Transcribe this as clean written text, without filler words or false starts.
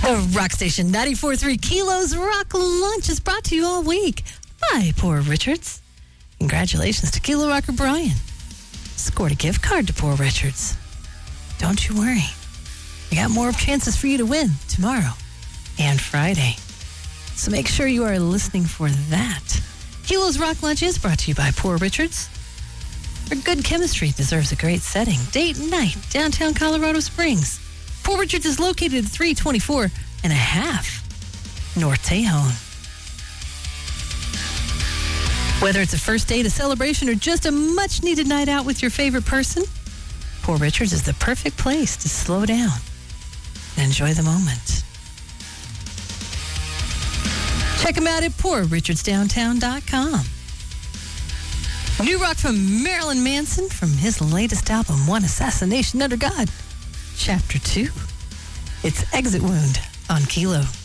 Rock Station 94.3 Kilo's Rock Lunch is brought to you all week by Poor Richards. Congratulations to Kilo Rocker Brian. Scored a gift card to Poor Richards. Don't you worry. I got more chances for you to win tomorrow and Friday. So make sure you are listening for that. Kilo's Rock Lunch is brought to you by Poor Richards. Our good chemistry deserves a great setting. Date and night, downtown Colorado Springs. Poor Richards is located at 324 and a half North Tejon. Whether it's a first date, a celebration, or just a much-needed night out with your favorite person, Poor Richards is the perfect place to slow down and enjoy the moment. Check them out at poorrichardsdowntown.com. New rock from Marilyn Manson from his latest album, One Assassination Under God, Chapter 2. It's Exit Wound on Kilo.